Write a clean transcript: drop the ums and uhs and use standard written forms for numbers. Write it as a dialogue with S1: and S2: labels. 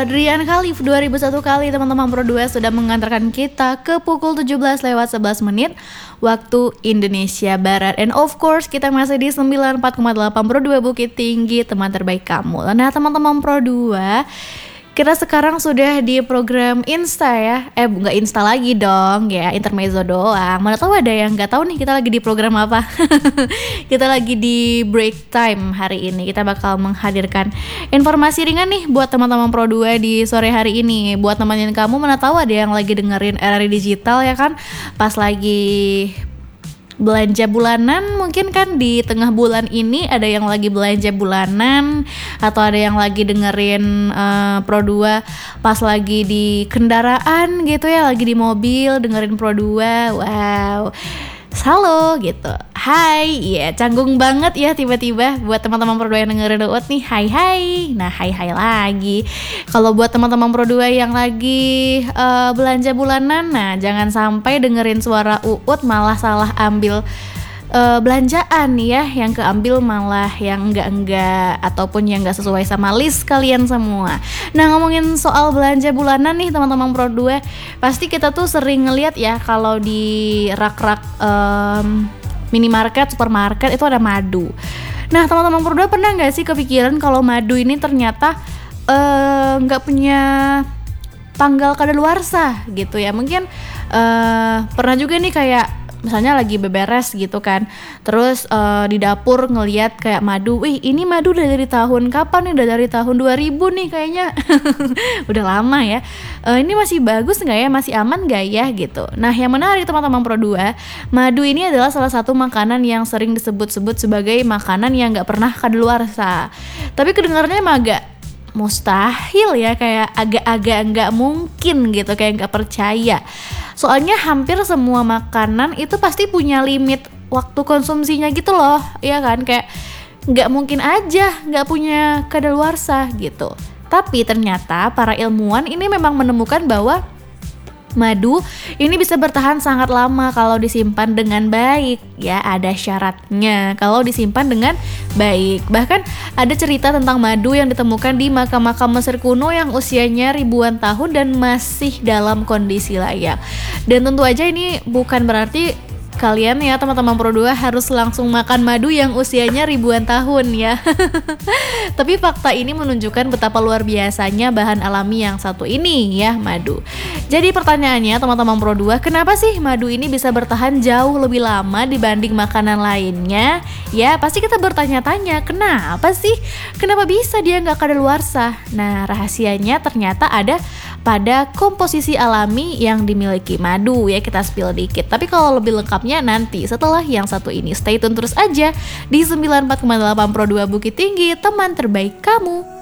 S1: Adrian Khalif 2001 kali teman-teman Pro 2 sudah mengantarkan kita ke pukul 17 lewat 11 menit waktu Indonesia Barat. And of course kita masih di 94,8 Pro 2 Bukit Tinggi, teman terbaik kamu. Nah teman-teman Pro 2, kita sekarang sudah di program Insta ya. Nggak Insta lagi dong ya, intermezzo doang. Mana tahu ada yang nggak tahu nih kita lagi di program apa. Kita lagi di break time hari ini. Kita bakal menghadirkan informasi ringan nih buat teman-teman Pro 2 di sore hari ini. Buat temenin kamu, mana tahu ada yang lagi dengerin RRI Digital ya kan. Pas lagi belanja bulanan, mungkin kan di tengah bulan ini ada yang lagi belanja bulanan, atau ada yang lagi dengerin Pro 2 pas lagi di kendaraan gitu ya, lagi di mobil dengerin Pro 2. Wow, halo gitu. Hai, ya canggung banget ya tiba-tiba buat teman-teman Pro 2 yang dengerin Uut nih. Hai. Nah, hai lagi. Kalau buat teman-teman Pro 2 yang lagi belanja bulanan, nah jangan sampai dengerin suara Uut malah salah ambil belanjaan ya, yang keambil malah yang enggak ataupun yang enggak sesuai sama list kalian semua. Nah, ngomongin soal belanja bulanan nih teman-teman Pro 2, pasti kita tuh sering ngeliat ya kalau di rak-rak minimarket, supermarket itu ada madu. Nah, teman-teman Pro 2 pernah nggak sih kepikiran kalau madu ini ternyata nggak punya tanggal kadaluarsa gitu ya? Mungkin pernah juga nih kayak misalnya lagi beberes gitu kan, terus di dapur ngeliat kayak madu, ini madu udah dari tahun kapan nih? Udah dari tahun 2000 nih kayaknya. Udah lama ya. Ini masih bagus nggak ya? Masih aman nggak ya gitu. Nah, yang menarik teman-teman Pro 2, madu ini adalah salah satu makanan yang sering disebut-sebut sebagai makanan yang nggak pernah kadaluarsa. Tapi kedengarannya emang agak mustahil ya, kayak agak-agak nggak mungkin gitu, kayak nggak percaya. Soalnya hampir semua makanan itu pasti punya limit waktu konsumsinya gitu loh, ya kan? Kayak nggak mungkin aja nggak punya kadaluarsa gitu. Tapi ternyata para ilmuwan ini memang menemukan bahwa madu ini bisa bertahan sangat lama kalau disimpan dengan baik ya, ada syaratnya kalau disimpan dengan baik. Bahkan ada cerita tentang madu yang ditemukan di makam-makam Mesir kuno yang usianya ribuan tahun dan masih dalam kondisi layak. Dan tentu aja ini bukan berarti kalian ya teman-teman Pro 2 harus langsung makan madu yang usianya ribuan tahun ya. Tapi fakta ini menunjukkan betapa luar biasanya bahan alami yang satu ini ya, madu. Jadi pertanyaannya teman-teman Pro 2, kenapa sih madu ini bisa bertahan jauh lebih lama dibanding makanan lainnya? Ya pasti kita bertanya-tanya, kenapa sih? Kenapa bisa dia nggak kadaluarsa? Nah, rahasianya ternyata ada pada komposisi alami yang dimiliki madu ya, kita spill dikit. Tapi kalau lebih lengkapnya nanti setelah yang satu ini. Stay tune terus aja di 94,8 Pro 2 Bukit Tinggi, teman terbaik kamu.